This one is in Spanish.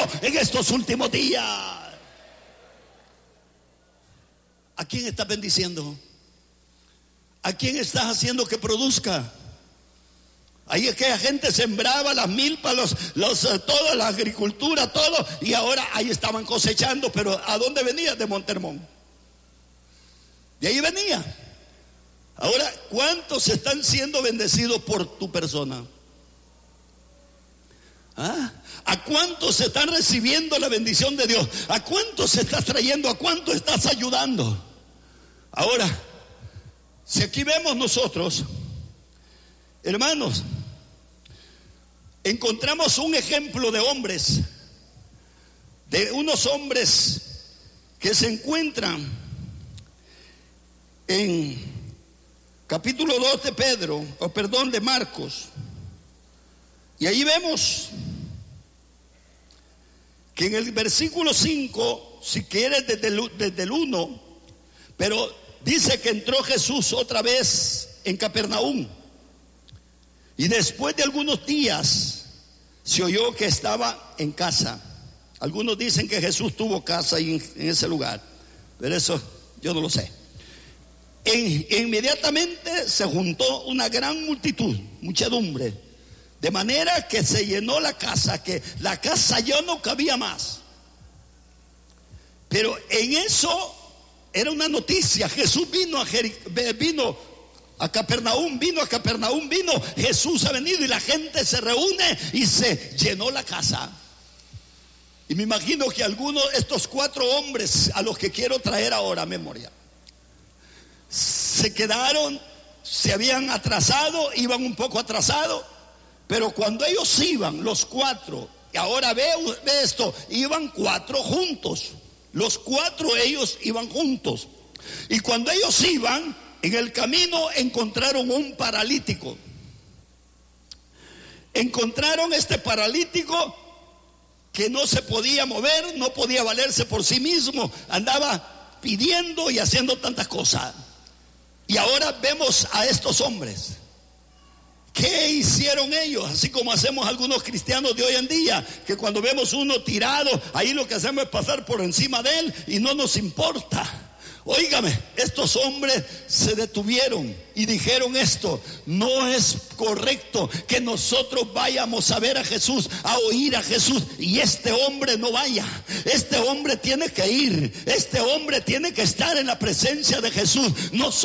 en estos últimos días. ¿A quién estás bendiciendo? ¿A quién estás haciendo que produzca? Ahí es que la gente sembraba las milpas, toda la agricultura, todo, y ahora ahí estaban cosechando, pero ¿a dónde venía? De Montermón. De ahí venía. Ahora, ¿cuántos están siendo bendecidos por tu persona? ¿Ah? ¿A cuántos están recibiendo la bendición de Dios? ¿A cuántos estás trayendo? ¿A cuántos estás ayudando? Ahora, si aquí vemos nosotros, hermanos, encontramos un ejemplo de hombres, de unos hombres que se encuentran en capítulo 2 de Marcos. Y ahí vemos que en el versículo 5, si quieres desde el 1, pero dice que entró Jesús otra vez en Capernaum. Y después de algunos días se oyó que estaba en casa. Algunos dicen que Jesús tuvo casa ahí en ese lugar, pero eso yo no lo sé. Inmediatamente se juntó una gran multitud, muchedumbre, de manera que se llenó la casa, que la casa ya no cabía más. Pero en eso era una noticia. Jesús vino a Capernaum, Jesús ha venido y la gente se reúne y se llenó la casa. Y me imagino que algunos de estos 4 hombres a los que quiero traer ahora a memoria, se quedaron, se habían atrasado, iban un poco atrasados, pero cuando ellos iban, los 4, y ahora ve esto, iban 4 juntos, los 4 ellos iban juntos, y cuando ellos iban, en el camino encontraron un paralítico. Encontraron este paralítico que no se podía mover, no podía valerse por sí mismo, andaba pidiendo y haciendo tantas cosas. Y ahora vemos a estos hombres. ¿Qué hicieron ellos? Así como hacemos algunos cristianos de hoy en día, que cuando vemos uno tirado, ahí lo que hacemos es pasar por encima de él y no nos importa. Óigame, estos hombres se detuvieron y dijeron esto: no es correcto que nosotros vayamos a ver a Jesús, a oír a Jesús, y este hombre no vaya. Este hombre tiene que ir, este hombre tiene que estar en la presencia de Jesús. Nosotros